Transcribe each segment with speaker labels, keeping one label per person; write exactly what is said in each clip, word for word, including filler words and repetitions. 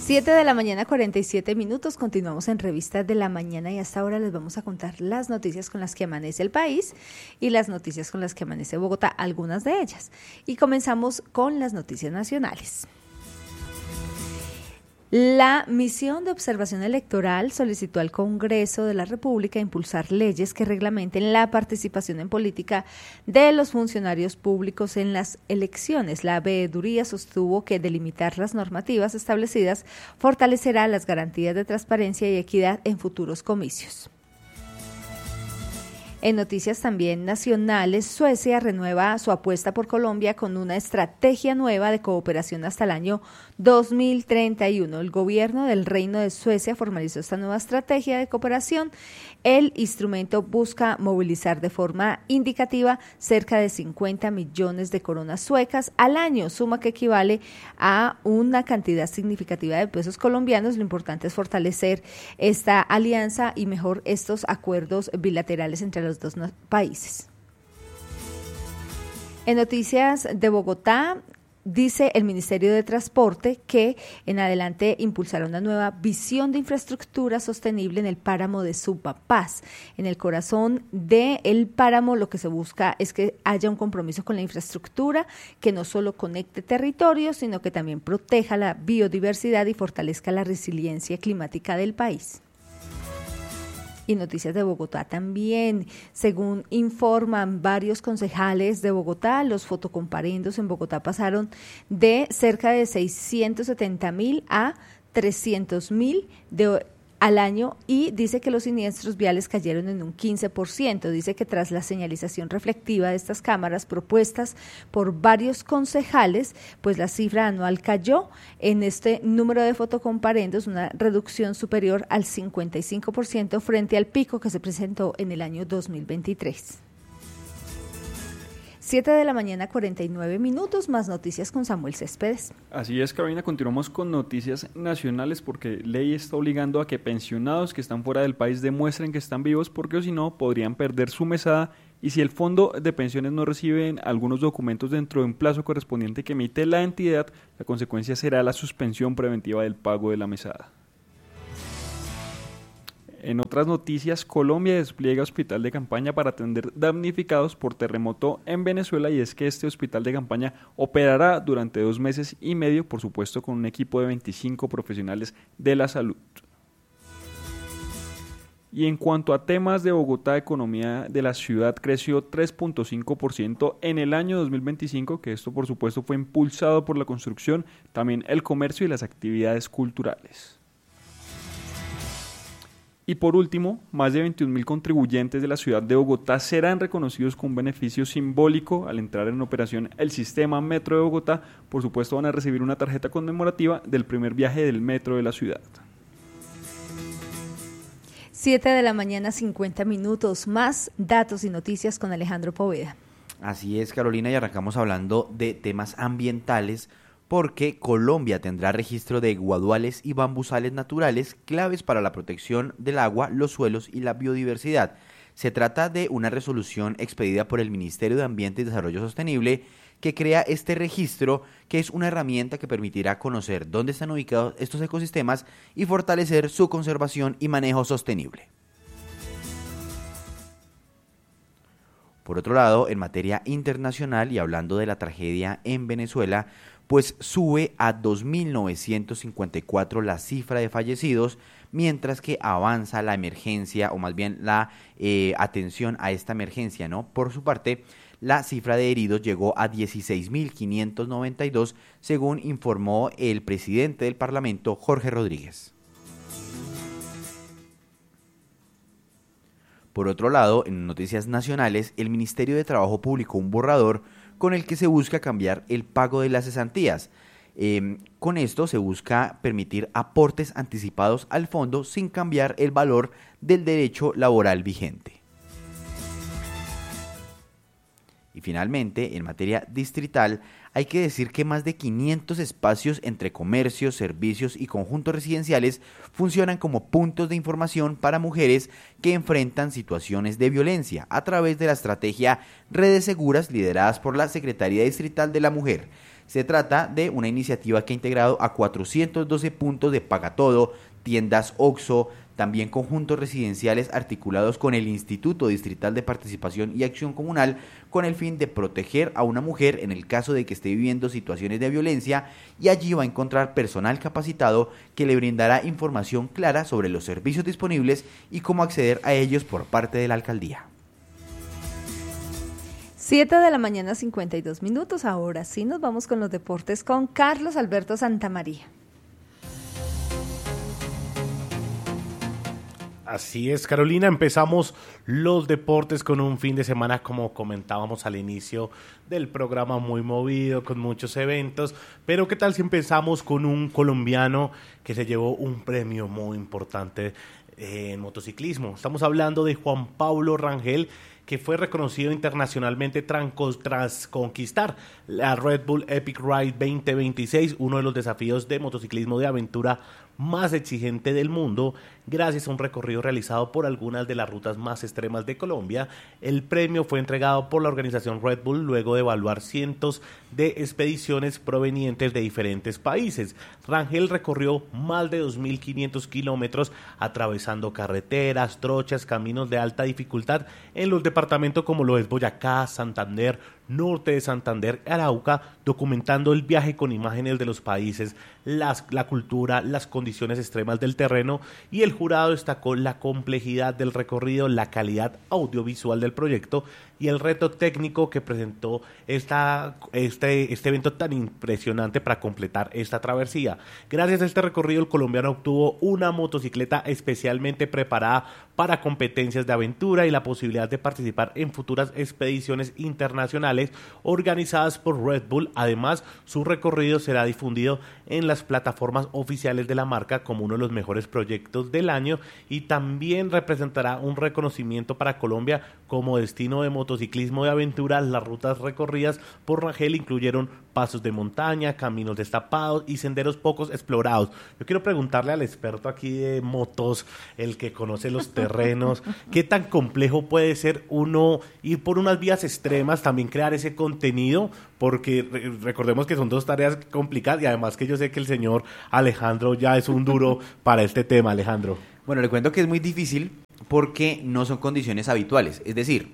Speaker 1: siete de la mañana, cuarenta y siete minutos. Continuamos en Revistas de la Mañana y hasta ahora les vamos a contar las noticias con las que amanece el país y las noticias con las que amanece Bogotá, algunas de ellas. Y comenzamos con las noticias nacionales. La Misión de Observación Electoral solicitó al Congreso de la República impulsar leyes que reglamenten la participación en política de los funcionarios públicos en las elecciones. La veeduría sostuvo que delimitar las normativas establecidas fortalecerá las garantías de transparencia y equidad en futuros comicios. En noticias también nacionales, Suecia renueva su apuesta por Colombia con una estrategia nueva de cooperación hasta el año dos mil treinta y uno. El gobierno del Reino de Suecia formalizó esta nueva estrategia de cooperación. El instrumento busca movilizar de forma indicativa cerca de cincuenta millones de coronas suecas al año, suma que equivale a una cantidad significativa de pesos colombianos. Lo importante es fortalecer esta alianza y mejor estos acuerdos bilaterales entre los los dos países. En noticias de Bogotá, dice el Ministerio de Transporte que en adelante impulsará una nueva visión de infraestructura sostenible en el páramo de Sumapaz. En el corazón del páramo lo que se busca es que haya un compromiso con la infraestructura que no solo conecte territorios, sino que también proteja la biodiversidad y fortalezca la resiliencia climática del país. Y noticias de Bogotá también, según informan varios concejales de Bogotá, los fotocomparendos en Bogotá pasaron de cerca de seiscientos setenta mil a trescientos mil de al año y dice que los siniestros viales cayeron en un quince por ciento. Dice que tras la señalización reflectiva de estas cámaras propuestas por varios concejales, pues la cifra anual cayó en este número de fotocomparendos, una reducción superior al cincuenta y cinco por ciento frente al pico que se presentó en el año dos mil veintitrés. siete de la mañana, cuarenta y nueve minutos, más noticias con Samuel Céspedes.
Speaker 2: Así es, Carolina, continuamos con noticias nacionales porque ley está obligando a que pensionados que están fuera del país demuestren que están vivos porque o si no podrían perder su mesada y si el fondo de pensiones no reciben algunos documentos dentro de un plazo correspondiente que emite la entidad, la consecuencia será la suspensión preventiva del pago de la mesada. En otras noticias, Colombia despliega hospital de campaña para atender damnificados por terremoto en Venezuela y es que este hospital de campaña operará durante dos meses y medio, por supuesto con un equipo de veinticinco profesionales de la salud. Y en cuanto a temas de Bogotá, economía de la ciudad creció tres punto cinco por ciento en el año dos mil veinticinco, que esto por supuesto fue impulsado por la construcción, también el comercio y las actividades culturales. Y por último, más de veintiún mil contribuyentes de la ciudad de Bogotá serán reconocidos con un beneficio simbólico al entrar en operación el sistema Metro de Bogotá. Por supuesto, van a recibir una tarjeta conmemorativa del primer viaje del metro de la ciudad.
Speaker 1: siete de la mañana, cincuenta minutos, más datos y noticias con Alejandro Poveda.
Speaker 3: Así es, Carolina, y arrancamos hablando de temas ambientales, porque Colombia tendrá registro de guaduales y bambusales naturales claves para la protección del agua, los suelos y la biodiversidad. Se trata de una resolución expedida por el Ministerio de Ambiente y Desarrollo Sostenible que crea este registro, que es una herramienta que permitirá conocer dónde están ubicados estos ecosistemas y fortalecer su conservación y manejo sostenible. Por otro lado, en materia internacional y hablando de la tragedia en Venezuela, pues sube a dos mil novecientos cincuenta y cuatro la cifra de fallecidos, mientras que avanza la emergencia, o más bien la eh, atención a esta emergencia, ¿no? Por su parte, la cifra de heridos llegó a dieciséis mil quinientos noventa y dos, según informó el presidente del Parlamento, Jorge Rodríguez. Por otro lado, en noticias nacionales, el Ministerio de Trabajo publicó un borrador con el que se busca cambiar el pago de las cesantías. Eh, con esto se busca permitir aportes anticipados al fondo sin cambiar el valor del derecho laboral vigente. Y finalmente, en materia distrital, hay que decir que más de quinientos espacios entre comercios, servicios y conjuntos residenciales funcionan como puntos de información para mujeres que enfrentan situaciones de violencia a través de la estrategia Redes Seguras lideradas por la Secretaría Distrital de la Mujer. Se trata de una iniciativa que ha integrado a cuatrocientos doce puntos de Paga Todo, tiendas OXXO, también conjuntos residenciales articulados con el Instituto Distrital de Participación y Acción Comunal, con el fin de proteger a una mujer en el caso de que esté viviendo situaciones de violencia, y allí va a encontrar personal capacitado que le brindará información clara sobre los servicios disponibles y cómo acceder a ellos por parte de la alcaldía.
Speaker 1: siete de la mañana, cincuenta y dos minutos. Ahora sí nos vamos con los deportes con Carlos Alberto Santamaría.
Speaker 4: Así es, Carolina, empezamos los deportes con un fin de semana, como comentábamos al inicio del programa, muy movido, con muchos eventos, pero ¿qué tal si empezamos con un colombiano que se llevó un premio muy importante en motociclismo? Estamos hablando de Juan Pablo Rangel, que fue reconocido internacionalmente tras conquistar la Red Bull Epic Ride veinte veintiséis, uno de los desafíos de motociclismo de aventura más exigente del mundo, gracias a un recorrido realizado por algunas de las rutas más extremas de Colombia. El premio fue entregado por la organización Red Bull luego de evaluar cientos de expediciones provenientes de diferentes países. Rangel recorrió más de dos mil quinientos kilómetros atravesando carreteras, trochas, caminos de alta dificultad en los departamentos como lo es Boyacá, Santander, norte de Santander, Arauca, documentando el viaje con imágenes de los países, las, la cultura, las condiciones extremas del terreno, y el jurado destacó la complejidad del recorrido, la calidad audiovisual del proyecto y el reto técnico que presentó esta, este, este evento tan impresionante para completar esta travesía. Gracias a este recorrido, el colombiano obtuvo una motocicleta especialmente preparada para competencias de aventura y la posibilidad de participar en futuras expediciones internacionales organizadas por Red Bull. Además, su recorrido será difundido en las plataformas oficiales de la marca como uno de los mejores proyectos del año, y también representará un reconocimiento para Colombia como destino de motociclismo de aventura. Las rutas recorridas por Rangel incluyeron pasos de montaña, caminos destapados y senderos pocos explorados. Yo quiero preguntarle al experto aquí de motos, el que conoce los terrenos, ¿qué tan complejo puede ser uno ir por unas vías extremas, también crear ese contenido? Porque re- recordemos que son dos tareas complicadas, y además que yo sé que el señor Alejandro ya es un duro para este tema. Alejandro.
Speaker 3: Bueno, le cuento que es muy difícil porque no son condiciones habituales. Es decir,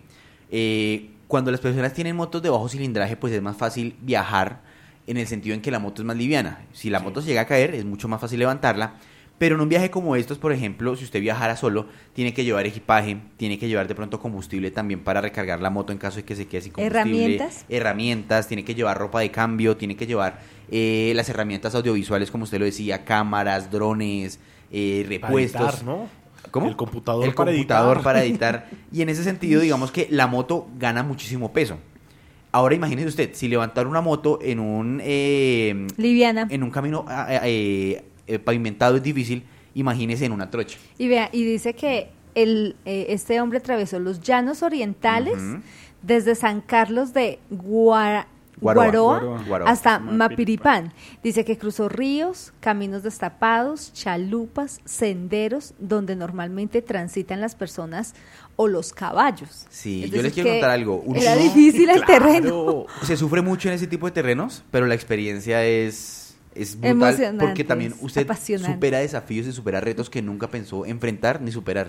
Speaker 3: eh, cuando las personas tienen motos de bajo cilindraje, pues es más fácil viajar, en el sentido en que la moto es más liviana. Si la sí. moto se llega a caer, es mucho más fácil levantarla. Pero en un viaje como estos, por ejemplo, si usted viajara solo, tiene que llevar equipaje, tiene que llevar de pronto combustible también para recargar la moto en caso de que se quede sin combustible.
Speaker 1: Herramientas.
Speaker 3: Herramientas, tiene que llevar ropa de cambio, tiene que llevar eh, las herramientas audiovisuales, como usted lo decía, cámaras, drones, eh, repuestos.
Speaker 4: Para editar, ¿no?
Speaker 3: ¿Cómo?
Speaker 4: El computador,
Speaker 3: el
Speaker 4: para,
Speaker 3: computador
Speaker 4: editar.
Speaker 3: para editar. Y en ese sentido, digamos que la moto gana muchísimo peso. Ahora imagínese usted, si levantar una moto en un... Eh,
Speaker 1: Liviana.
Speaker 3: En un camino eh, eh, pavimentado es difícil, imagínese en una trocha.
Speaker 1: Y vea, y dice que el, eh, este hombre atravesó los llanos orientales uh-huh. desde San Carlos de Guara,
Speaker 3: Guaroa,
Speaker 1: Guaroa,
Speaker 3: Guaroa, Guaroa
Speaker 1: hasta Mapiripán. Dice que cruzó ríos, caminos destapados, chalupas, senderos donde normalmente transitan las personas o los caballos.
Speaker 3: Sí,
Speaker 1: es
Speaker 3: yo les quiero contar algo.
Speaker 1: Uno, era difícil el claro. terreno.
Speaker 3: Se sufre mucho en ese tipo de terrenos, pero la experiencia es... Es brutal porque también usted supera desafíos y supera retos que nunca pensó enfrentar ni superar.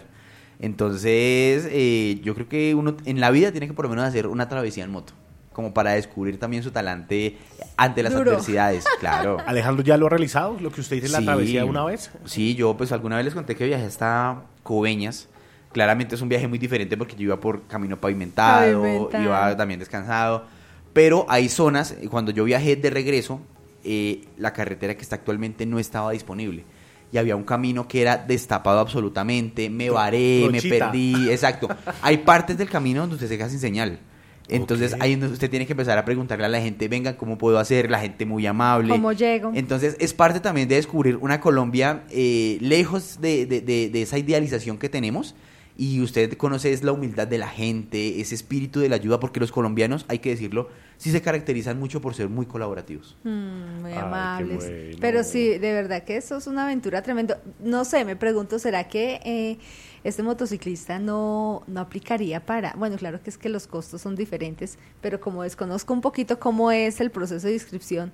Speaker 3: Entonces, eh, yo creo que uno en la vida tiene que por lo menos hacer una travesía en moto, como para descubrir también su talante ante las Duro. adversidades, claro.
Speaker 4: Alejandro, ¿ya lo ha realizado, lo que usted dice, sí, la travesía una vez?
Speaker 3: Sí, yo pues alguna vez les conté que viajé hasta Coveñas. Claramente es un viaje muy diferente porque yo iba por camino pavimentado, pavimentado. iba también descansado, pero hay zonas, cuando yo viajé de regreso, Eh, la carretera que está actualmente no estaba disponible y había un camino que era destapado absolutamente, me varé, Trochita. me perdí, exacto, hay partes del camino donde usted se queda sin señal, entonces okay. ahí usted tiene que empezar a preguntarle a la gente, venga, ¿cómo puedo hacer? La gente muy amable,
Speaker 1: ¿cómo llego?
Speaker 3: Entonces es parte también de descubrir una Colombia eh, lejos de, de, de, de esa idealización que tenemos, y usted conoce es la humildad de la gente, ese espíritu de la ayuda, porque los colombianos, hay que decirlo, sí se caracterizan mucho por ser muy colaborativos.
Speaker 1: Mm, muy
Speaker 4: Ay,
Speaker 1: amables.
Speaker 4: qué bueno.
Speaker 1: Pero sí, de verdad que eso es una aventura tremenda. No sé, me pregunto, ¿será que eh, este motociclista no, no aplicaría para...? Bueno, claro que es que los costos son diferentes, pero como desconozco un poquito cómo es el proceso de inscripción,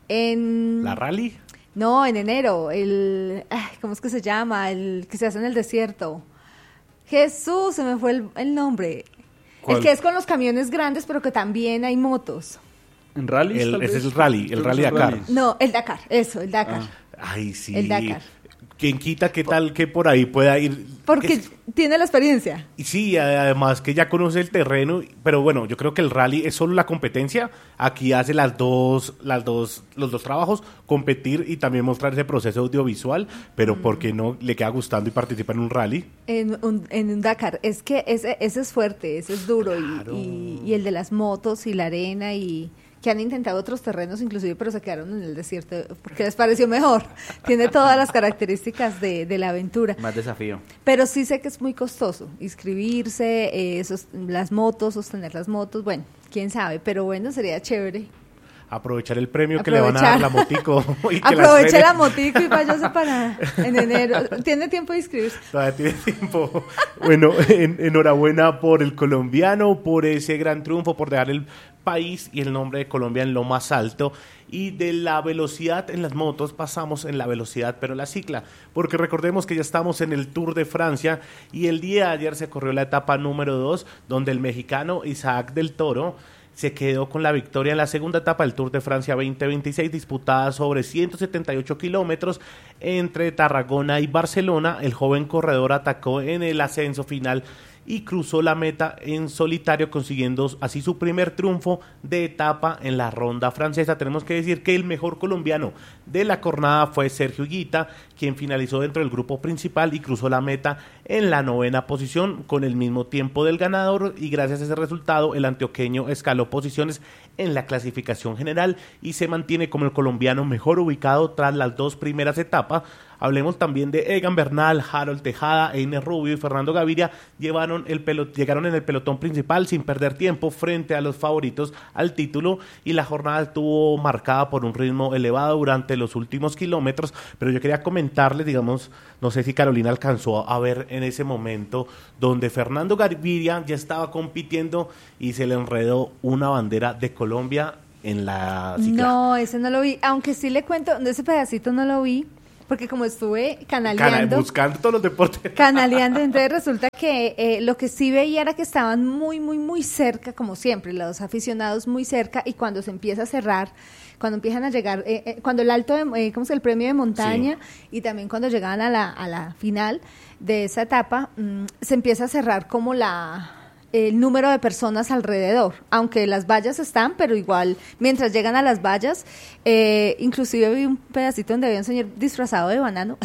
Speaker 1: en...
Speaker 4: ¿La rally?
Speaker 1: No, en enero, el... ay, ¿cómo es que se llama? El que se hace en el desierto. Jesús, se me fue el, el nombre.
Speaker 4: ¿Cuál?
Speaker 1: El que es con los camiones grandes, pero que también hay motos.
Speaker 2: ¿En rally?
Speaker 4: El- ese es el rally, el rally Dakar.
Speaker 1: No, el Dakar, eso, el Dakar.
Speaker 4: Ay, sí.
Speaker 1: El Dakar.
Speaker 4: ¿Quién quita qué tal que por ahí pueda ir?
Speaker 1: Porque
Speaker 4: Que-
Speaker 1: tiene la experiencia.
Speaker 4: y sí, además que ya conoce el terreno, pero bueno, yo creo que el rally es solo la competencia. Aquí hace las dos, las dos, los dos trabajos, competir y también mostrar ese proceso audiovisual, pero ¿por qué no le queda gustando y participa en un rally?
Speaker 1: En un, en un Dakar. Es que ese, ese es fuerte, ese es duro. y-
Speaker 4: Claro.
Speaker 1: Y, y el de las motos y la arena y que han intentado otros terrenos inclusive, pero se quedaron en el desierto porque les pareció mejor. Tiene todas las características de, de la aventura.
Speaker 3: Más desafío.
Speaker 1: Pero sí sé que es muy costoso inscribirse, eh, sos- las motos, sostener las motos. Bueno, quién sabe, pero bueno, sería chévere.
Speaker 4: Aprovechar el premio que le van a dar la motico. y que
Speaker 1: Aproveche
Speaker 4: estrene.
Speaker 1: la motico y váyase para en enero. Tiene tiempo de inscribirse.
Speaker 4: Todavía tiene tiempo. Bueno, en- enhorabuena por el colombiano, por ese gran triunfo, por dejar el país y el nombre de Colombia en lo más alto. Y de la velocidad en las motos pasamos en la velocidad, pero en la cicla. Porque recordemos que ya estamos en el Tour de Francia y el día de ayer se corrió la etapa número dos, donde el mexicano Isaac del Toro se quedó con la victoria en la segunda etapa del Tour de Francia veinte veintiséis, disputada sobre ciento setenta y ocho kilómetros entre Tarragona y Barcelona. El joven corredor atacó en el ascenso final y cruzó la meta en solitario, consiguiendo así su primer triunfo de etapa en la ronda francesa. Tenemos que decir que el mejor colombiano de la jornada fue Sergio Higuita, quien finalizó dentro del grupo principal y cruzó la meta en la novena posición con el mismo tiempo del ganador, y gracias a ese resultado el antioqueño escaló posiciones en la clasificación general y se mantiene como el colombiano mejor ubicado tras las dos primeras etapas. Hablemos también de Egan Bernal, Harold Tejada, Einer Rubio y Fernando Gaviria llevaron el pelo, llegaron en el pelotón principal sin perder tiempo frente a los favoritos al título, y la jornada estuvo marcada por un ritmo elevado durante los últimos kilómetros. Pero yo quería comentarles, digamos, no sé si Carolina alcanzó a ver en ese momento donde Fernando Gaviria ya estaba compitiendo y se le enredó una bandera de Colombia en la cicla.
Speaker 1: No, ese no lo vi. Aunque sí le cuento, ese pedacito no lo vi, porque como estuve
Speaker 4: Cana-
Speaker 1: canaleando,
Speaker 4: buscando todos los deportes.
Speaker 1: canaleando, entonces resulta que eh, lo que sí veía era que estaban muy, muy, muy cerca, como siempre, los aficionados muy cerca, y cuando se empieza a cerrar, cuando empiezan a llegar, eh, eh, cuando el alto, de, eh, ¿cómo se llama? El premio de montaña, y también cuando llegaban a la, a la final de esa etapa, mmm, se empieza a cerrar como la... el número de personas alrededor, aunque las vallas están, pero igual, mientras llegan a las vallas, eh, inclusive vi un pedacito donde había un señor disfrazado de banano,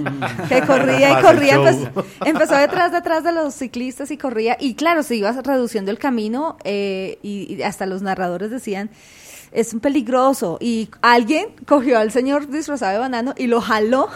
Speaker 1: que corría y
Speaker 4: Pasa el
Speaker 1: corría,
Speaker 4: show.
Speaker 1: empezó, empezó detrás, detrás de los ciclistas y corría, y claro, se iba reduciendo el camino, eh, y, y hasta los narradores decían, es un peligroso, y alguien cogió al señor disfrazado de banano y lo jaló,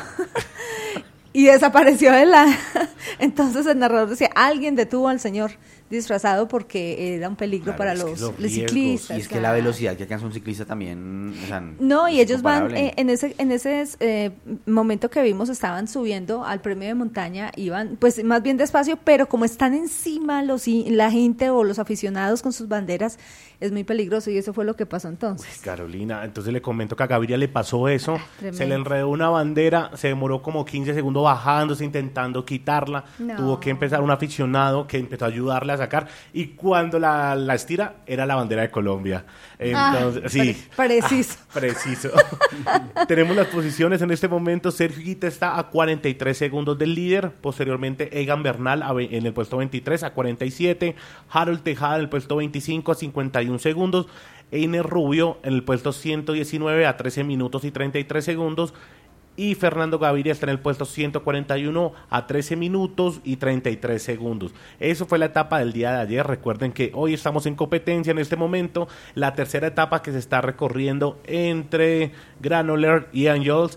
Speaker 1: y desapareció de la... Entonces el narrador decía, alguien detuvo al señor disfrazado porque era un peligro
Speaker 4: Claro,
Speaker 1: para
Speaker 4: es que
Speaker 1: los,
Speaker 4: los
Speaker 1: los
Speaker 4: riesgos,
Speaker 1: ciclistas.
Speaker 3: Y es que
Speaker 1: claro.
Speaker 3: la velocidad que alcanza un ciclista también, o sea,
Speaker 1: No, y
Speaker 3: es
Speaker 1: ellos van,
Speaker 3: incomparable.
Speaker 1: eh, en ese en ese eh, momento que vimos, estaban subiendo al premio de montaña, iban pues más bien despacio, pero como están encima los i- la gente o los aficionados con sus banderas, es muy peligroso, y eso fue lo que pasó entonces.
Speaker 4: Carolina, entonces le comento que a Gaviria le pasó eso,
Speaker 1: tremendo.
Speaker 4: se le enredó una bandera, se demoró como quince segundos bajándose, intentando quitarla,
Speaker 1: No.
Speaker 4: tuvo que empezar un aficionado que empezó a ayudarle a sacar, y cuando la, la estira, era la bandera de Colombia. Entonces,
Speaker 1: Ah,
Speaker 4: sí.
Speaker 1: pre- preciso.
Speaker 4: Ah, preciso. Tenemos las posiciones en este momento. Sergio Higuita está a cuarenta y tres segundos del líder. Posteriormente, Egan Bernal a ve- en el puesto veintitrés a cuarenta y siete. Harold Tejada en el puesto veinticinco a cincuenta y uno segundos. Einer Rubio en el puesto ciento diecinueve a trece minutos y treinta y tres segundos. Y Fernando Gaviria está en el puesto ciento cuarenta y uno a trece minutos y treinta y tres segundos. Eso fue la etapa del día de ayer. Recuerden que hoy estamos en competencia en este momento. La tercera etapa que se está recorriendo entre Granollers y Angels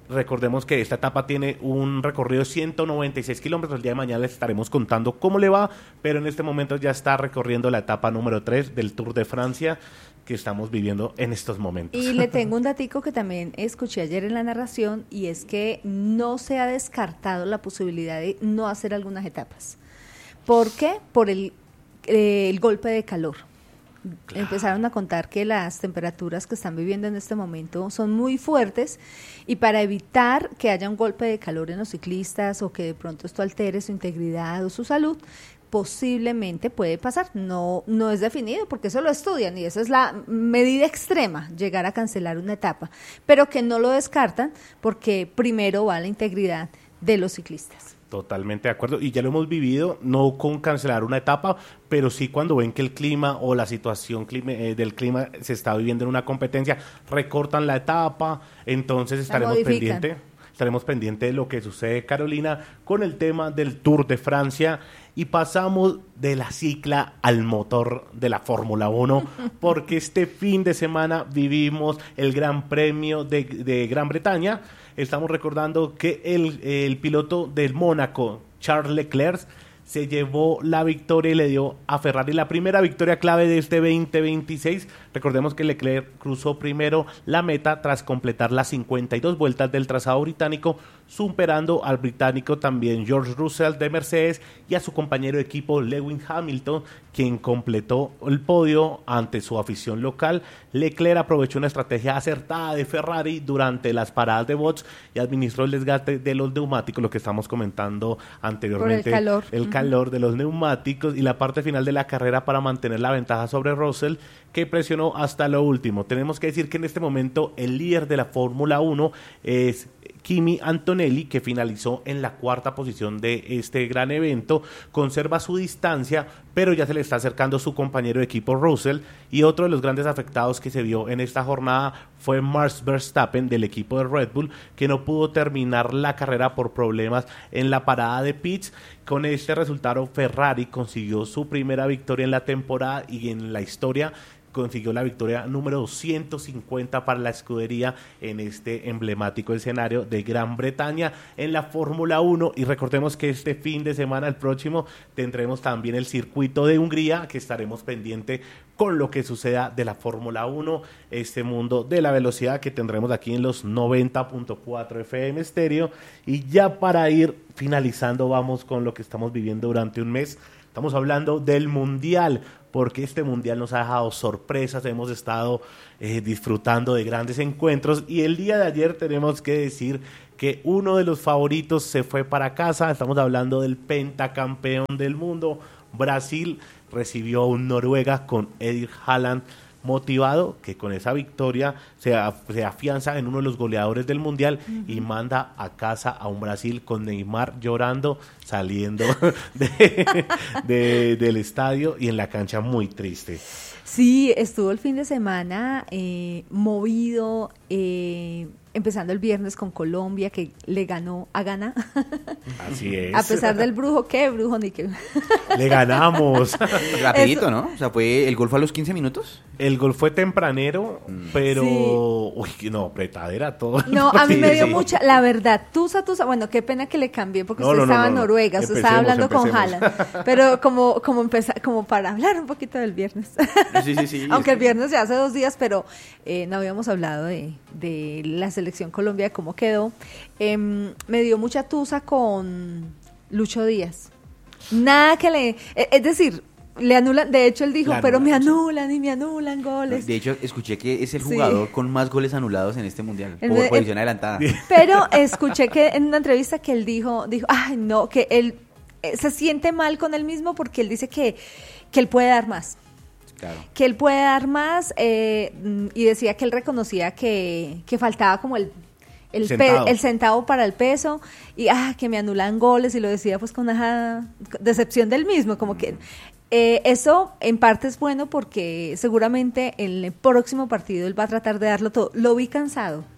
Speaker 4: Recordemos que esta etapa tiene un recorrido de ciento noventa y seis kilómetros. El día de mañana les estaremos contando cómo le va, pero en este momento ya está recorriendo la etapa número tres del Tour de Francia que estamos viviendo en estos momentos.
Speaker 1: Y le tengo un datico que también escuché ayer en la narración, y es que no se ha descartado la posibilidad de no hacer algunas etapas. ¿Por qué? Por el, eh, el golpe de calor. Claro. Empezaron a contar que las temperaturas que están viviendo en este momento son muy fuertes, y para evitar que haya un golpe de calor en los ciclistas o que de pronto esto altere su integridad o su salud, posiblemente puede pasar. No, no es definido porque eso lo estudian y esa es la medida extrema, llegar a cancelar una etapa, pero que no lo descartan porque primero va la integridad de los ciclistas.
Speaker 4: Totalmente de acuerdo, y ya lo hemos vivido, no con cancelar una etapa, pero sí cuando ven que el clima o la situación clima, eh, del clima se está viviendo en una competencia, recortan la etapa, entonces estaremos pendientes estaremos pendientes de lo que sucede, Carolina, con el tema del Tour de Francia, y pasamos de la cicla al motor de la Fórmula uno, porque este fin de semana vivimos el Gran Premio de, de Gran Bretaña. Estamos recordando que el, el piloto del Mónaco, Charles Leclerc, se llevó la victoria y le dio a Ferrari la primera victoria clave de este veinte veintiséis. Recordemos que Leclerc cruzó primero la meta tras completar las cincuenta y dos vueltas del trazado británico, superando al británico también George Russell de Mercedes y a su compañero de equipo Lewis Hamilton, quien completó el podio ante su afición local. Leclerc aprovechó una estrategia acertada de Ferrari durante las paradas de box y administró el desgaste de los neumáticos, lo que estamos comentando anteriormente.
Speaker 1: Por el calor.
Speaker 4: El calor de los neumáticos y la parte final de la carrera para mantener la ventaja sobre Russell, que presionó hasta lo último. Tenemos que decir que en este momento el líder de la Fórmula uno es Kimi Antonelli, que finalizó en la cuarta posición de este gran evento, conserva su distancia, pero ya se le está acercando su compañero de equipo Russell, y otro de los grandes afectados que se vio en esta jornada fue Max Verstappen del equipo de Red Bull, que no pudo terminar la carrera por problemas en la parada de pits. Con este resultado, Ferrari consiguió su primera victoria en la temporada y en la historia consiguió la victoria número doscientos cincuenta para la escudería en este emblemático escenario de Gran Bretaña en la Fórmula uno. Y recordemos que este fin de semana, el próximo, tendremos también el circuito de Hungría, que estaremos pendientes con lo que suceda de la Fórmula uno, este mundo de la velocidad que tendremos aquí en los noventa punto cuatro F M estéreo. Y ya para ir finalizando, vamos con lo que estamos viviendo durante un mes. Estamos hablando del Mundial, porque este Mundial nos ha dejado sorpresas, hemos estado eh, disfrutando de grandes encuentros, y el día de ayer tenemos que decir que uno de los favoritos se fue para casa. Estamos hablando del pentacampeón del mundo. Brasil recibió a un Noruega con Erling Haaland, motivado, que con esa victoria se, se afianza en uno de los goleadores del Mundial, uh-huh, y manda a casa a un Brasil con Neymar llorando, saliendo de, de, del estadio y en la cancha muy triste.
Speaker 1: Sí, estuvo el fin de semana eh, movido, eh, empezando el viernes con Colombia, que le ganó a Ghana.
Speaker 4: Así es.
Speaker 1: A pesar del brujo, ¿qué brujo ni qué?
Speaker 4: Le ganamos.
Speaker 3: Rapidito,
Speaker 1: Eso.
Speaker 3: ¿no? O sea, ¿fue el gol fue a los quince minutos?
Speaker 4: El gol fue tempranero, mm. pero...
Speaker 1: Sí.
Speaker 4: Uy, no, apretadera todo.
Speaker 1: No, a mí
Speaker 4: sí,
Speaker 1: me dio
Speaker 4: sí.
Speaker 1: mucha... La verdad, Tusa, Tusa... Bueno, qué pena que le cambié, porque
Speaker 4: No,
Speaker 1: usted
Speaker 4: no, no,
Speaker 1: estaba
Speaker 4: no,
Speaker 1: en
Speaker 4: no.
Speaker 1: Noruega, usted
Speaker 4: Empecemos,
Speaker 1: estaba hablando con
Speaker 4: empecemos.
Speaker 1: Haaland. Pero como, como, empezar, como para hablar un poquito del viernes.
Speaker 3: Sí, sí, sí.
Speaker 1: Aunque el viernes ya hace dos días, pero eh, no habíamos hablado de, de la selección Colombia, de cómo quedó. Eh, me dio mucha tusa con Lucho Díaz. Nada que le... eh, Es decir, le anulan... De hecho, él dijo,
Speaker 4: La
Speaker 1: pero me
Speaker 4: anulan,
Speaker 1: anulan y me anulan goles.
Speaker 3: De hecho, escuché que es el
Speaker 1: Sí.
Speaker 3: jugador con más goles anulados en este mundial,
Speaker 1: El
Speaker 3: por
Speaker 1: de-
Speaker 3: posición adelantada.
Speaker 1: Pero escuché que en una entrevista que él dijo, dijo, ay, no, que él eh, se siente mal con él mismo porque él dice que, que él puede dar más.
Speaker 3: Claro.
Speaker 1: Que él puede dar más eh, mm, y decía que él reconocía que, que faltaba como el, el, pe-
Speaker 4: Centavo.
Speaker 1: el centavo para el peso y ah, que me anulan goles, y lo decía pues con una decepción del mismo, como que eh, eso en parte es bueno porque seguramente en el próximo partido él va a tratar de darlo todo. Lo vi cansado.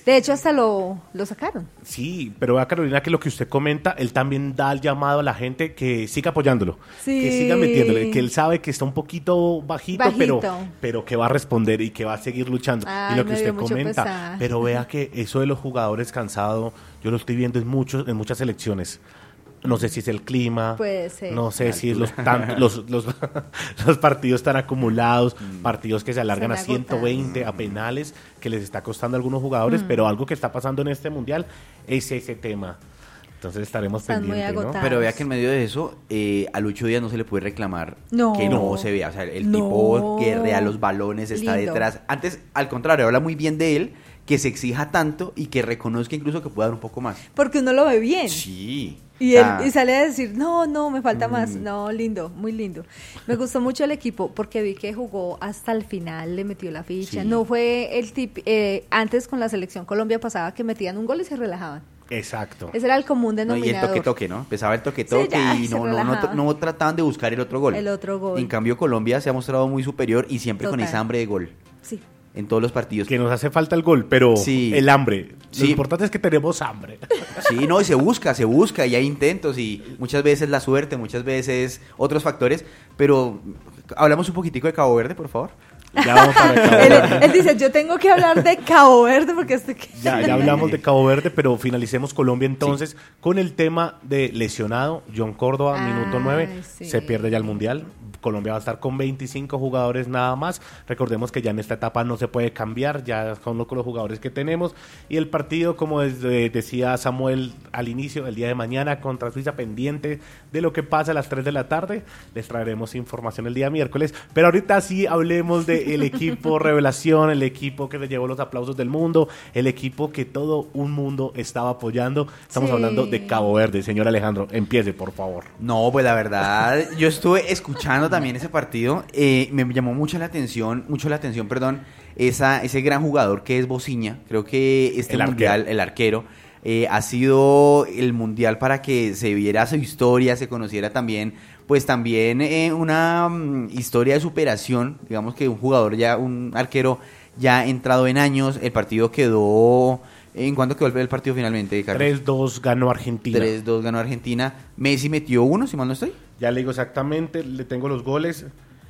Speaker 1: De hecho, hasta lo, lo sacaron.
Speaker 4: Sí, pero vea, Carolina, que lo que usted comenta, él también da el llamado a la gente que siga apoyándolo,
Speaker 1: Sí.
Speaker 4: que siga metiéndole, que él sabe que está un poquito bajito,
Speaker 1: Bajito.
Speaker 4: Pero, pero que va a responder y que va a seguir luchando.
Speaker 1: Ay,
Speaker 4: y lo que
Speaker 1: me dio
Speaker 4: usted
Speaker 1: mucho
Speaker 4: comenta,
Speaker 1: pesar.
Speaker 4: pero vea que eso de los jugadores cansados, yo lo estoy viendo en, muchos, en muchas selecciones. No sé si es el clima,
Speaker 1: Puede ser.
Speaker 4: no sé si es los, tan- los, los, los partidos tan acumulados,
Speaker 3: Mm.
Speaker 4: partidos que se alargan a
Speaker 1: Están
Speaker 4: ciento veinte, a penales, que les está costando a algunos jugadores,
Speaker 1: Mm.
Speaker 4: pero algo que está pasando en este mundial es ese tema. Entonces estaremos
Speaker 1: Están muy
Speaker 4: pendientes, ¿no?
Speaker 1: agotados.
Speaker 3: Pero vea que en medio de eso, eh, a Lucho Díaz no se le puede reclamar
Speaker 1: No.
Speaker 3: que no se vea. O sea, el
Speaker 1: No.
Speaker 3: tipo guerrea los balones, está
Speaker 1: Lindo.
Speaker 3: detrás. Antes, al contrario, habla muy bien de él, que se exija tanto y que reconozca incluso que pueda dar un poco más.
Speaker 1: Porque uno lo ve bien.
Speaker 3: Sí.
Speaker 1: Y,
Speaker 3: O
Speaker 1: él,
Speaker 3: sea,
Speaker 1: y sale a decir, no, no, me falta más.
Speaker 3: Mm.
Speaker 1: No, lindo, muy lindo. Me gustó mucho el equipo porque vi que jugó hasta el final, le metió la ficha.
Speaker 3: Sí.
Speaker 1: No fue el tip, eh, antes con la selección Colombia pasaba que metían un gol y se relajaban.
Speaker 4: Exacto.
Speaker 1: Ese era el común
Speaker 3: no, y el
Speaker 1: denominador.
Speaker 3: toque-toque, ¿no? Empezaba el toque-toque
Speaker 1: Sí, ya,
Speaker 3: y
Speaker 1: se
Speaker 3: no, no, no,
Speaker 1: relajaban.
Speaker 3: no trataban de buscar el otro gol.
Speaker 1: El otro gol.
Speaker 3: En cambio, Colombia se ha mostrado muy superior y siempre con
Speaker 1: Total.
Speaker 3: esa hambre de gol
Speaker 1: Sí.
Speaker 3: en todos los partidos.
Speaker 4: Que nos hace falta el gol, pero
Speaker 3: Sí.
Speaker 4: el hambre. Lo
Speaker 3: Sí.
Speaker 4: importante es que tenemos hambre.
Speaker 3: Sí, no, y se busca, se busca, y hay intentos, y muchas veces la suerte, muchas veces otros factores, pero hablamos un poquitico de Cabo Verde, por favor.
Speaker 4: Ya vamos para Cabo
Speaker 1: Él,
Speaker 4: Verde.
Speaker 1: él dice, yo tengo que hablar de Cabo Verde porque estoy...
Speaker 4: Ya, ya hablamos de Cabo Verde, pero finalicemos Colombia entonces con el tema de lesionado. John Córdoba,
Speaker 1: Ay,
Speaker 4: minuto nueve,
Speaker 1: sí.
Speaker 4: se pierde ya el Mundial. Colombia va a estar con veinticinco jugadores nada más. Recordemos que ya en esta etapa no se puede cambiar, ya son los, los jugadores que tenemos. Y el partido, como desde- decía Samuel al inicio, el día de mañana contra Suiza, pendiente de lo que pasa a las tres de la tarde. Les traeremos información el día miércoles. Pero ahorita sí hablemos del equipo revelación, el equipo que le llevó los aplausos del mundo, el equipo que todo un mundo estaba apoyando. Estamos
Speaker 1: Sí.
Speaker 4: hablando de Cabo Verde. Señor Alejandro, empiece, por favor.
Speaker 3: No, pues la verdad, yo estuve escuchando también ese partido, eh, me llamó mucho la atención, mucho la atención, perdón, esa, ese gran jugador que es Bociña. Creo que este
Speaker 4: El
Speaker 3: mundial,
Speaker 4: arquero.
Speaker 3: el arquero, eh, ha sido el mundial para que se viera su historia, se conociera también, pues también eh, una mm, historia de superación, digamos que un jugador ya, un arquero ya entrado en años. El partido quedó, ¿en cuánto quedó el, el partido finalmente, Carlos?
Speaker 4: tres dos ganó Argentina.
Speaker 3: tres dos ganó Argentina, Messi metió uno, si mal no estoy.
Speaker 4: Ya le digo exactamente, le tengo los goles.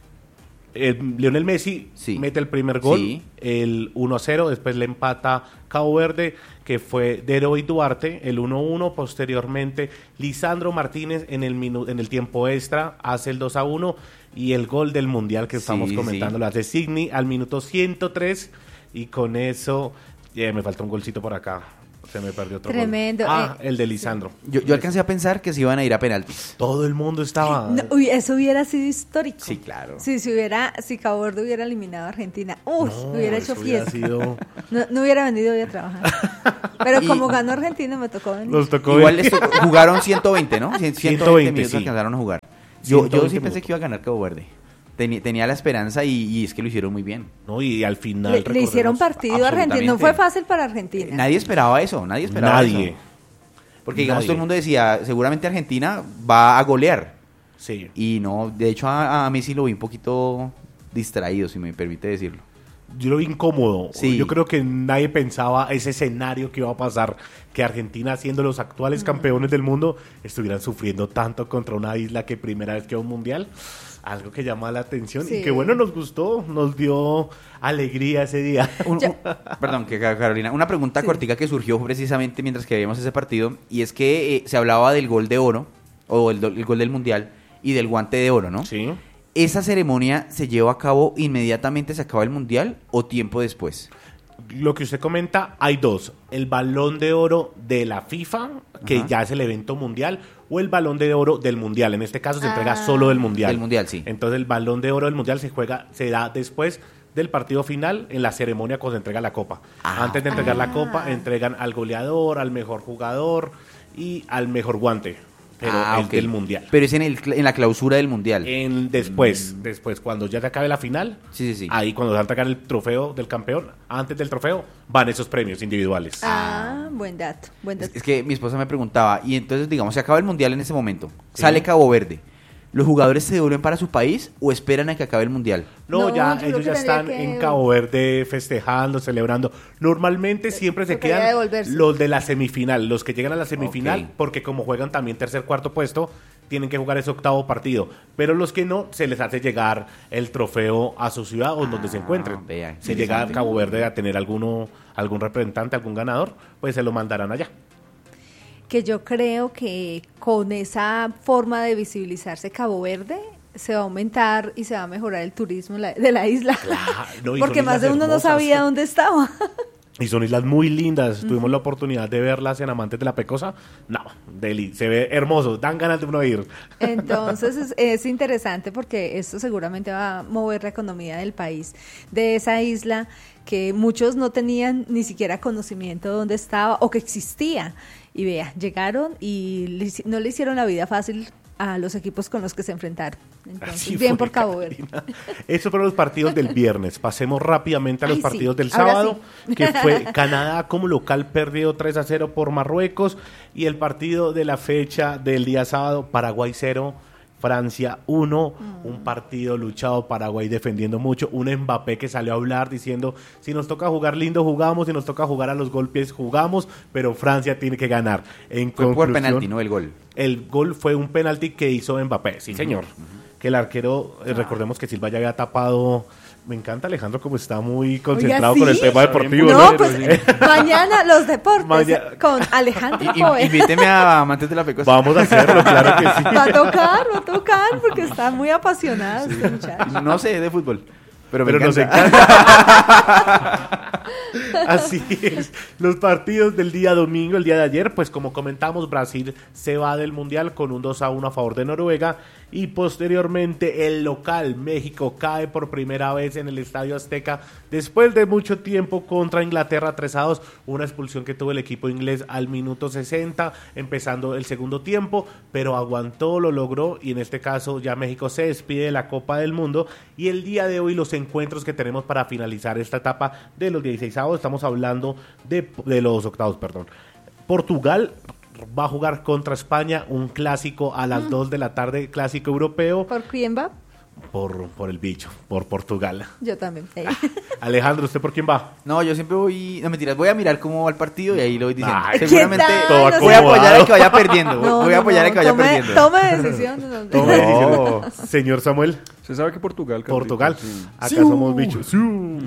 Speaker 4: Eh, Lionel Messi
Speaker 3: Sí.
Speaker 4: mete el primer gol,
Speaker 3: Sí.
Speaker 4: el uno a cero, después le empata Cabo Verde, que fue Deroy Duarte, el uno a uno, posteriormente Lisandro Martínez en el, minu- en el tiempo extra hace el dos a uno y el gol del Mundial que estamos
Speaker 3: Sí,
Speaker 4: comentando
Speaker 3: sí.
Speaker 4: lo hace Signi al minuto ciento tres y con eso, eh, me falta un golcito por acá, se me perdió otro gol.
Speaker 1: Tremendo,
Speaker 4: Ah,
Speaker 1: eh,
Speaker 4: el de Lisandro.
Speaker 3: Yo, yo alcancé a pensar que se iban a ir a penaltis.
Speaker 4: Todo el mundo estaba...
Speaker 1: No, uy, eso hubiera sido histórico.
Speaker 3: Sí, claro.
Speaker 1: Sí, si hubiera, si Cabo Verde hubiera eliminado a Argentina, uy,
Speaker 4: No,
Speaker 1: hubiera
Speaker 4: eso
Speaker 1: hecho
Speaker 4: hubiera
Speaker 1: fiesta.
Speaker 4: sido-
Speaker 1: No, no hubiera venido hoy a trabajar. Pero
Speaker 3: Y-
Speaker 1: como ganó Argentina, me tocó venir.
Speaker 4: Nos tocó
Speaker 3: Igual
Speaker 4: ver-
Speaker 3: les tocó- jugaron ciento veinte, ¿no? Cien- ciento veinte minutos
Speaker 4: sí.
Speaker 3: alcanzaron a jugar. Yo, yo
Speaker 4: ciento veinte
Speaker 3: sí pensé
Speaker 4: minutos.
Speaker 3: que iba a ganar Cabo Verde. Tenía, tenía la esperanza y, y es que lo hicieron muy bien.
Speaker 4: No, y al final
Speaker 1: Le, le hicieron
Speaker 4: recordemos-
Speaker 1: partido a Argentina. No
Speaker 3: absolutamente.
Speaker 1: fue fácil para Argentina.
Speaker 3: Nadie esperaba eso, nadie esperaba
Speaker 4: Nadie.
Speaker 3: eso. Porque digamos
Speaker 4: Nadie.
Speaker 3: todo el mundo decía, seguramente Argentina va a golear.
Speaker 4: Sí.
Speaker 3: Y no, de hecho a, a Messi lo vi un poquito distraído, si me permite decirlo.
Speaker 4: Yo lo vi incómodo.
Speaker 3: Sí.
Speaker 4: Yo creo que nadie pensaba ese escenario que iba a pasar, que Argentina, siendo los actuales campeones del mundo, estuvieran sufriendo tanto contra una isla que primera vez que va a un mundial. Algo que llama la atención
Speaker 1: Sí.
Speaker 4: y que bueno, nos gustó, nos dio alegría ese día.
Speaker 3: Un-
Speaker 1: Ya-
Speaker 3: un- perdón, que Carolina, una pregunta
Speaker 1: Sí.
Speaker 3: cortica que surgió precisamente mientras que veíamos ese partido, y es que eh, se hablaba del gol de oro, o el, do- el gol del mundial, y del guante de oro, ¿no?
Speaker 4: Sí.
Speaker 3: ¿Esa ceremonia se lleva a cabo inmediatamente se acaba el mundial o tiempo después?
Speaker 4: Lo que usted comenta, hay dos. El balón de oro de la FIFA, que
Speaker 3: Ajá.
Speaker 4: ya es el evento mundial, o el balón de oro del mundial. En este caso se entrega
Speaker 1: Ah.
Speaker 4: solo del mundial.
Speaker 3: Del mundial, sí.
Speaker 4: Entonces el balón de oro del mundial se juega, se da después del partido final en la ceremonia cuando se entrega la copa.
Speaker 3: Ah.
Speaker 4: Antes de entregar la
Speaker 1: Ah.
Speaker 4: copa, entregan al goleador, al mejor jugador y al mejor guante. Pero
Speaker 3: Ah,
Speaker 4: el
Speaker 3: ok.
Speaker 4: del mundial.
Speaker 3: Pero es en, el, en la clausura del mundial.
Speaker 4: En, después, después, cuando ya se acabe la final,
Speaker 3: Sí, sí, sí.
Speaker 4: ahí cuando se va a entregar el trofeo del campeón, antes del trofeo, van esos premios individuales.
Speaker 1: Ah, buen dato, buen dato.
Speaker 3: Es que mi esposa me preguntaba, y entonces, digamos, se acaba el mundial en ese momento, sale Cabo Verde. ¿los jugadores se devuelven para su país o esperan a que acabe el Mundial?
Speaker 4: No,
Speaker 1: No,
Speaker 4: ya
Speaker 1: yo creo
Speaker 4: ellos
Speaker 1: que
Speaker 4: ya
Speaker 1: tendría
Speaker 4: están
Speaker 1: que-
Speaker 4: en Cabo Verde festejando, celebrando. Normalmente siempre se
Speaker 1: tocaría
Speaker 4: quedan
Speaker 1: devolverse.
Speaker 4: los de la semifinal, los que llegan a la semifinal,
Speaker 3: Ok.
Speaker 4: porque como juegan también tercer, cuarto puesto, tienen que jugar ese octavo partido. Pero los que no, se les hace llegar el trofeo a su ciudad o donde se encuentren.
Speaker 3: Ah, vea,
Speaker 4: Si llega a
Speaker 3: interesante.
Speaker 4: Cabo Verde a tener alguno, algún representante, algún ganador, pues se lo mandarán allá.
Speaker 1: Que yo creo que con esa forma de visibilizarse Cabo Verde se va a aumentar y se va a mejorar el turismo la- de la isla.
Speaker 4: Claro, no, y
Speaker 1: Porque
Speaker 4: son
Speaker 1: más de
Speaker 4: islas
Speaker 1: uno no
Speaker 4: hermosas.
Speaker 1: sabía dónde estaba.
Speaker 4: Y son islas muy lindas. Tuvimos la oportunidad de verlas en Amantes de la Pecosa. No, deli, se ve hermoso. Dan ganas de uno ir.
Speaker 1: Entonces es, es interesante porque esto seguramente va a mover la economía del país, de esa isla que muchos no tenían ni siquiera conocimiento de dónde estaba o que existía. Y vea, llegaron y le hici- no le hicieron la vida fácil a los equipos con los que se enfrentaron. Entonces,
Speaker 4: Así
Speaker 1: bien
Speaker 4: fue,
Speaker 1: por Cabo Verde.
Speaker 4: Catalina. Esos fueron los partidos del viernes. Pasemos rápidamente a los
Speaker 1: Ay, sí.
Speaker 4: partidos del
Speaker 1: Ahora
Speaker 4: sábado,
Speaker 1: sí.
Speaker 4: que fue Canadá como local perdió tres a cero por Marruecos, y el partido de la fecha del día sábado, Paraguay cero, Francia uno,
Speaker 1: Mm.
Speaker 4: un partido luchado, Paraguay defendiendo mucho, un Mbappé que salió a hablar diciendo, si nos toca jugar lindo jugamos, si nos toca jugar a los golpes jugamos, pero Francia tiene que ganar. En
Speaker 3: Fue por
Speaker 4: conclusión,
Speaker 3: penalti, ¿no? El gol.
Speaker 4: el gol fue un penalti que hizo Mbappé, sí señor. Que el arquero, eh, recordemos que Silva ya había tapado. Me encanta Alejandro como está muy concentrado
Speaker 1: ¿sí?
Speaker 4: con el tema deportivo.
Speaker 1: No,
Speaker 4: ¿no?
Speaker 1: pues mañana los deportes
Speaker 4: Mañana-
Speaker 1: con Alejandro
Speaker 3: Y-
Speaker 1: Coe.
Speaker 3: Invíteme a Amantes de la Pecosa.
Speaker 4: Vamos a hacerlo, claro que sí.
Speaker 1: Va a tocar, va a tocar, porque está muy apasionado este muchacho.
Speaker 3: No sé de fútbol, pero me
Speaker 4: Pero nos
Speaker 3: encanta.
Speaker 4: encanta. Así es. Los partidos del día domingo, el día de ayer, pues como comentamos, Brasil se va del Mundial con un dos a uno a favor de Noruega, y posteriormente el local México cae por primera vez en el Estadio Azteca después de mucho tiempo contra Inglaterra tres a dos, una expulsión que tuvo el equipo inglés al minuto sesenta, empezando el segundo tiempo, pero aguantó, lo logró, y en este caso ya México se despide de la Copa del Mundo. Y el día de hoy los encuentros que tenemos para finalizar esta etapa de los dieciséis avos, estamos hablando de, de los octavos, perdón. Portugal va a jugar contra España, un clásico a las dos de la tarde, clásico europeo,
Speaker 1: ¿Por quién va?
Speaker 4: por, por el bicho, por Portugal.
Speaker 1: Yo también. Eh.
Speaker 4: Alejandro, ¿usted por quién va?
Speaker 3: No, yo siempre voy, no mentiras, voy a mirar cómo va el partido y ahí lo voy diciendo.
Speaker 4: Ay, ¿qué
Speaker 3: Seguramente
Speaker 1: tal?
Speaker 4: Todo
Speaker 1: No sé.
Speaker 3: voy a apoyar
Speaker 4: acomodado.
Speaker 3: al que vaya perdiendo.
Speaker 1: No,
Speaker 3: voy a
Speaker 1: no,
Speaker 3: apoyar
Speaker 1: no,
Speaker 3: al que vaya
Speaker 1: tome,
Speaker 3: perdiendo.
Speaker 1: Tome decisión. no, no.
Speaker 4: Tome
Speaker 3: No.
Speaker 4: decisión. Señor Samuel.
Speaker 2: Se sabe que Portugal. Carlitos,
Speaker 4: Portugal.
Speaker 2: sí.
Speaker 4: Acá
Speaker 1: ¡Siu!
Speaker 4: somos bichos. ¡Siu!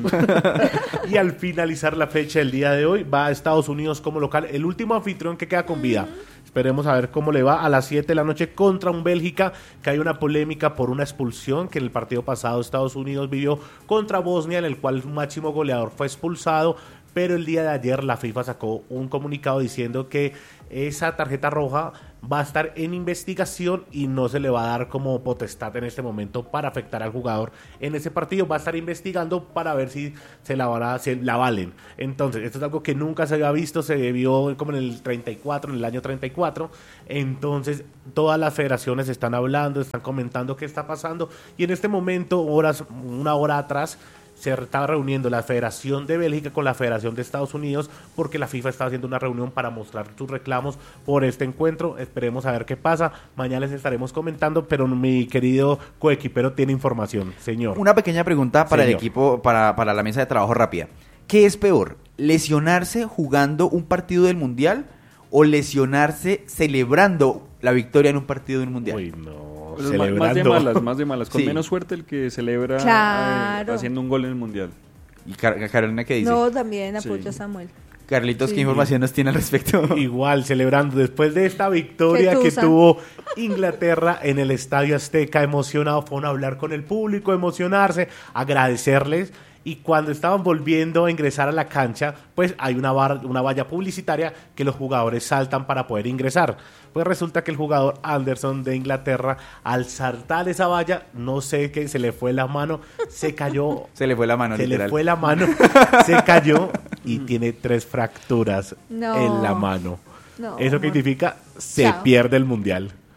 Speaker 4: Y al finalizar la fecha del día de hoy, va a Estados Unidos como local, el último anfitrión que queda con vida. Esperemos a ver cómo le va a las siete de la noche contra un Bélgica, que hay una polémica por una expulsión que en el partido pasado Estados Unidos vivió contra Bosnia, en el cual su máximo goleador fue expulsado. Pero el día de ayer la FIFA sacó un comunicado diciendo que esa tarjeta roja va a estar en investigación y no se le va a dar como potestad en este momento para afectar al jugador en ese partido. Va a estar investigando para ver si se la, van a- se la valen. Entonces, esto es algo que nunca se había visto, se vio como en el treinta y cuatro, en el año treinta y cuatro. Entonces, todas las federaciones están hablando, están comentando qué está pasando. Y en este momento, horas, una hora atrás, se estaba reuniendo la Federación de Bélgica con la Federación de Estados Unidos, porque la FIFA estaba haciendo una reunión para mostrar sus reclamos por este encuentro. Esperemos a ver qué pasa. Mañana les estaremos comentando, pero mi querido coequipero tiene información, señor.
Speaker 3: Una pequeña pregunta para
Speaker 4: Señor.
Speaker 3: el equipo, para, para la mesa de trabajo rápida. ¿Qué es peor? ¿Lesionarse jugando un partido del Mundial o lesionarse celebrando la victoria en un partido del Mundial?
Speaker 4: Uy, no,
Speaker 2: Pues es ma- más de
Speaker 4: celebrando.
Speaker 2: malas, más de malas. Con
Speaker 3: Sí.
Speaker 2: menos suerte el que celebra
Speaker 1: Claro.
Speaker 2: eh, haciendo un gol en el Mundial.
Speaker 3: ¿Y Car- Carolina qué dice?
Speaker 1: No, también apoyo
Speaker 2: Sí.
Speaker 1: a Samuel.
Speaker 3: Carlitos,
Speaker 1: Sí.
Speaker 3: ¿qué información nos tiene al respecto?
Speaker 4: Igual, celebrando después de esta victoria
Speaker 1: Qué
Speaker 4: que
Speaker 1: tusa.
Speaker 4: tuvo Inglaterra en el Estadio Azteca, emocionado, fueron a hablar con el público, emocionarse, agradecerles. Y cuando estaban volviendo a ingresar a la cancha, pues hay una, bar- una valla publicitaria que los jugadores saltan para poder ingresar. Pues resulta que el jugador Anderson de Inglaterra, al saltar esa valla, no sé qué, se le fue la mano, se cayó,
Speaker 3: Se le fue la mano,
Speaker 4: se
Speaker 3: literal.
Speaker 4: le fue la mano, se cayó y tiene tres fracturas
Speaker 1: No.
Speaker 4: en la mano.
Speaker 1: No,
Speaker 4: Eso
Speaker 1: amor.
Speaker 4: significa se
Speaker 1: Chao.
Speaker 4: pierde el mundial.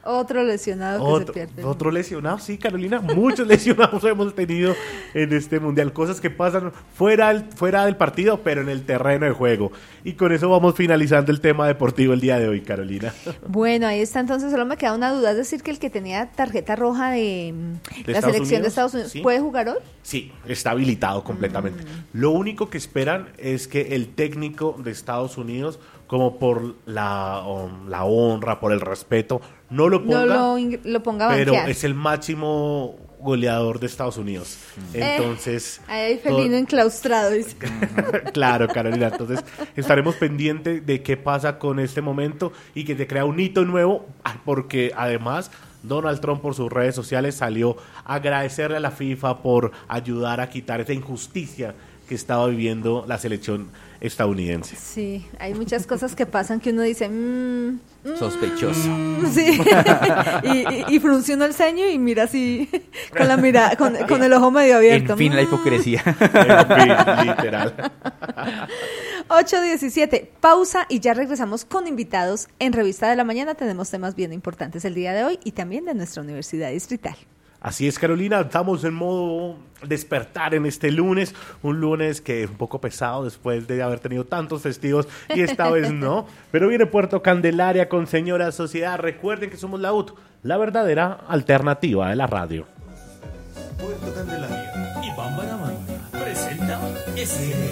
Speaker 1: Otro lesionado que
Speaker 4: Otro,
Speaker 1: se pierde.
Speaker 4: otro lesionado, sí, Carolina. Muchos lesionados hemos tenido en este mundial. Cosas que pasan fuera, del- fuera del partido, pero en el terreno de juego. Y con eso vamos finalizando el tema deportivo el día de hoy, Carolina.
Speaker 1: Bueno, ahí está, entonces solo me queda una duda, es decir, que el que tenía tarjeta roja de, mm,
Speaker 4: ¿De
Speaker 1: la
Speaker 4: Estados
Speaker 1: selección de
Speaker 4: Unidos?
Speaker 1: Estados Unidos,
Speaker 4: Sí.
Speaker 1: ¿puede jugar hoy?
Speaker 4: Sí, está habilitado completamente. Lo único que esperan es que el técnico de Estados Unidos, como por la, um, la honra, por el respeto, no lo ponga.
Speaker 1: No lo, ing- lo ponga a
Speaker 4: Pero
Speaker 1: banquear.
Speaker 4: es el máximo goleador de Estados Unidos. Entonces,
Speaker 1: Eh, ahí hay
Speaker 4: todo-
Speaker 1: felino enclaustrado, dice.
Speaker 4: claro, Carolina. Entonces, estaremos pendientes de qué pasa con este momento y que se crea un hito nuevo, ay, porque además Donald Trump por sus redes sociales salió a agradecerle a la FIFA por ayudar a quitar esa injusticia que estaba viviendo la selección estadounidense.
Speaker 1: Sí, hay muchas cosas que pasan que uno dice, mmm, mm,
Speaker 3: Sospechoso.
Speaker 1: sí, y, y, y frunce uno el ceño y mira así, con la mirada, con, con el ojo medio abierto.
Speaker 3: En fin, la
Speaker 1: Mm.
Speaker 3: hipocresía.
Speaker 4: En fin, literal.
Speaker 1: ocho diecisiete, pausa y ya regresamos con invitados. En Revista de la Mañana tenemos temas bien importantes el día de hoy y también de nuestra Universidad Distrital.
Speaker 4: Así es, Carolina, estamos en modo despertar en este lunes, un lunes que es un poco pesado después de haber tenido tantos festivos y esta vez no, pero viene Puerto Candelaria con Señora Sociedad. Recuerden que somos la U T, la verdadera alternativa de la radio.
Speaker 5: Puerto Candelaria y Bambanamanga presenta S R A.